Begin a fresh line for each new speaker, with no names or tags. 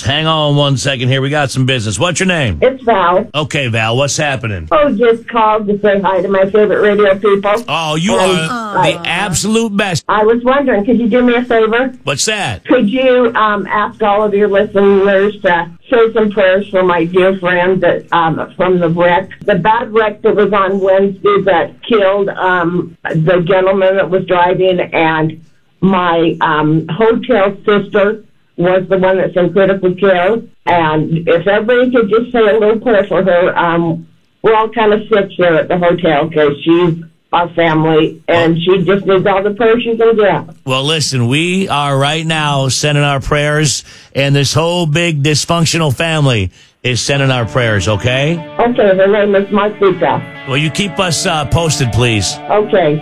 Hang on 1 second here. We got some business. What's your name?
It's Val.
Okay, Val, what's happening?
Oh, just called to say hi to my favorite radio people.
Oh, you are the absolute best.
I was wondering, could you do me a favor?
What's that?
Could you ask all of your listeners to say some prayers for my dear friend that from the wreck, the bad wreck that was on Wednesday that killed the gentleman that was driving, and my hotel sister was the one that's in critical care. And if everybody could just say a little prayer for her, we're all kind of sick here at the hotel because she's our family, and she just needs all the prayers she can get.
Well, listen, we are right now sending our prayers, and this whole big dysfunctional family is sending our prayers, okay?
Okay, her name is Marquita.
Well, you keep us posted, please.
Okay.